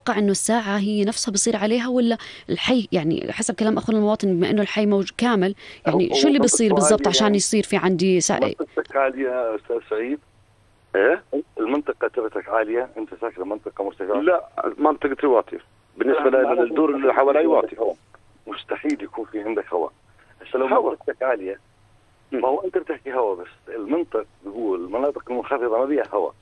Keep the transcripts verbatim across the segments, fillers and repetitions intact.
أتوقع إنه الساعة هي نفسها بصير عليها، ولا الحي يعني حسب كلام أخونا المواطن بما إنه الحي موج كامل، هو يعني شو هو اللي بصير منطقته بالضبط عالية عشان يعني. يصير في عندي ساعة؟ منطقتك عالية يا أستاذ سعيد؟ ايه المنطقة تبعتك عالية، أنت ساكن منطقة مرتفعة؟ لا، منطقة واطية بالنسبة للدور اللي حوالي واطية. مستحيل يكون في عندك هواء. هسه لو هواء. منطقتك عالية، ما هو أنت بتحكي هواء، بس المنطق بيقول المناطق المنخفضة ما فيها هواء.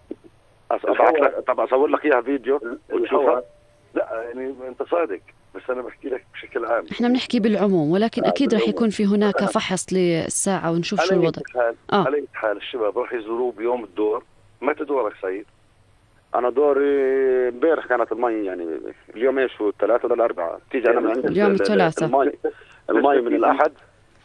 ابعث لك، طب اصور لك اياها فيديو وتشوفها. الهواء لا يعني أنت صادق، بس أنا بحكي لك بشكل عام. إحنا بنحكي بالعموم، ولكن آه أكيد رح بالعموم. يكون في هناك فحص للساعة ونشوف شو على أي الوضع. حال آه. على أي حال الشباب راح يزوروه بيوم الدور. متى دورك سعيد؟ انا دوري امبارح كانت المي، يعني اليوم ايش هو الثلاثة ولا الاربعاء؟ تيجي انا من عند اليوم ال- ال- الثلاثاء. المي المي من الاحد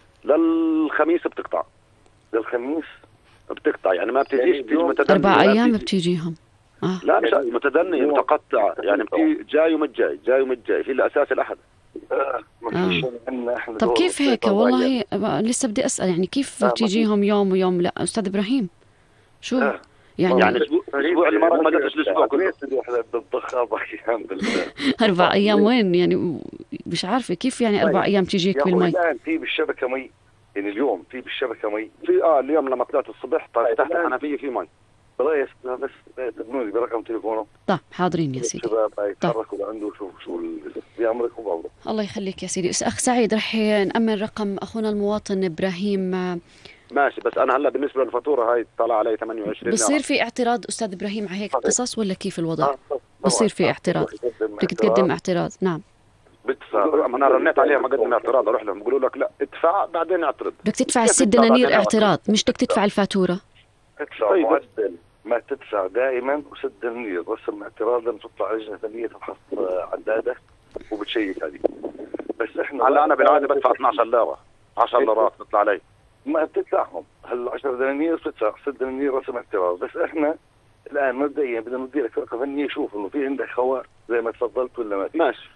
للخميس بتقطع. للخميس بتقطع يعني ما بتجيش، يعني بتيجي يوم متدنية. أربع ما أيام بتيجي. بتيجيهم. آه. لا مش يعني متدنية، يوم. متقطعة، يعني بتيجي جاي ومش جاي، جاي ومش جاي، هي الاساس الاحد. آه ما فيش عندنا احنا طب دور كيف هيك؟ بالصيف أربع أيام. والله لسه بدي أسأل، يعني كيف آه، ما بتيجيهم يوم ويوم لا أستاذ إبراهيم؟ شو آه. يعني, يعني اسبوع اسبوع اللي مرق ما قدرتش الاسبوع كله. بالضخ اربع ايام بالله. أربع أيام وين يعني؟ مش عارفة كيف يعني أربع أيام يا تيجيك اخوي بالمي؟ الان في بالشبكه مي، يعني اليوم في بالشبكه مي. في اه اليوم لما طلعت الصبح طلعت تحت الحنفية في مي. بلاش بس تبنوني برقم تليفونه. طيب حاضرين يا سيدي. الشباب يتحركوا لعنده وشوفوا شو بيعملك وبعمله. الله يخليك يا سيدي. أخ سعيد رح نأمن رقم أخونا المواطن إبراهيم. ماشي، بس انا هلا بالنسبة للفاتورة هاي طلع علي ثمانية وعشرين. بصير في اعتراض أستاذ إبراهيم على هيك قصص ولا كيف الوضع؟ آه، طبعاً. بصير في اعتراض، بدك تقدم اعتراض. نعم. بدفع، انا رنيت عليهم اقدم اعتراض، اروح لهم بيقولوا لك لا ادفع بعدين اعترض. بدك تدفع كيف السد تدفع نانير بعدين اعتراض، مش بدك تدفع الفاتورة. تدفع طيب. معدل ما تدفع دائما، وسد النير رسم اعتراض لما تطلع لجنه ثانيه تفحص عداده وبتشيك عليه. بس احنا هلا انا بالعاده بدفع اثنعش ليرة، عشر ليرات بيطلع علي. ما بتدفعهم، هلا عشرة دنانير بتدفع، سد النير رسم اعتراض. بس احنا الان مبدئيا بدنا ندي لك ورقه فنيه يشوف انه في عندك هواء زي ما تفضلت ولا ما في. ماشي.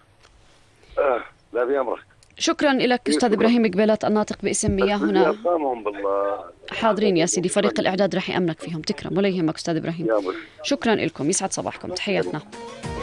اه لا بيامرك. شكرا لك أستاذ إبراهيم قبيلات الناطق باسم مياه هنا. ارقامهم بالله. حاضرين يا سيدي، فريق الإعداد رح يأمنك فيهم. تكرم ولا يهمك أستاذ إبراهيم. يا مرحبا. شكرا لكم، يسعد صباحكم، تحياتنا.